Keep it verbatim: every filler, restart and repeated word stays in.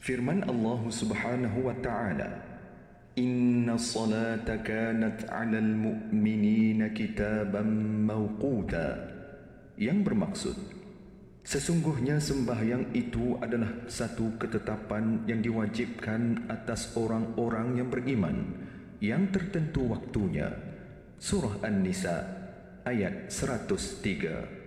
Firman Allah Subhanahu wa taala, "Inna salata kanat 'alal mu'minina kitaban mawquta." Yang bermaksud, sesungguhnya sembahyang itu adalah satu ketetapan yang diwajibkan atas orang-orang yang beriman, yang tertentu waktunya. Surah An-Nisa ayat seratus tiga.